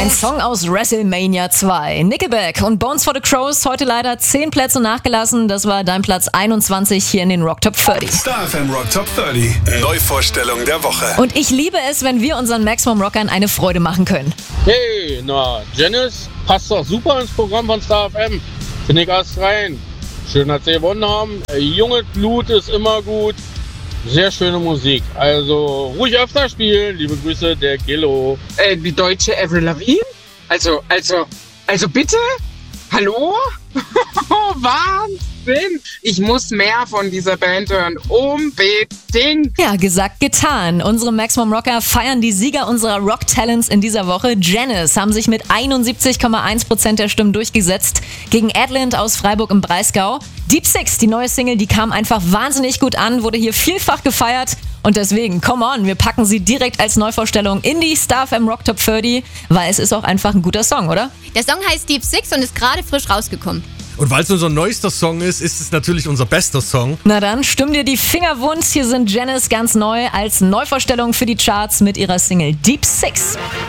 Ein Song aus WrestleMania 2. Nickelback und Bones for the Crows heute leider 10 Plätze nachgelassen. Das war dein Platz 21 hier in den Rock Top 30. Star FM Rock Top 30. Neuvorstellung der Woche. Und ich liebe es, wenn wir unseren Maximum Rockern eine Freude machen können. Hey, na, Janice passt doch super ins Programm von Star FM. Finde ich erst rein. Schön, dass Sie gewonnen haben. Junges Blut ist immer gut. Sehr schöne Musik. Also ruhig öfter spielen. Liebe Grüße, der Gillo. Die deutsche Avril Lavigne? Also bitte? Hallo? Wahnsinn! Ich muss mehr von dieser Band hören. Unbedingt! Ja, gesagt, getan. Unsere Maximum Rocker feiern die Sieger unserer Rock Talents in dieser Woche. Janice haben sich mit 71,1% der Stimmen durchgesetzt gegen Adland aus Freiburg im Breisgau. Deep Six, die neue Single, die kam einfach wahnsinnig gut an, wurde hier vielfach gefeiert. Und deswegen, come on, wir packen sie direkt als Neuvorstellung in die Star FM Rock Top 30, weil es ist auch einfach ein guter Song, oder? Der Song heißt Deep Six und ist gerade frisch rausgekommen. Und weil es unser neuester Song ist es natürlich unser bester Song. Na dann, stimm dir die Finger wund. Hier sind Janice ganz neu als Neuvorstellung für die Charts mit ihrer Single Deep Six.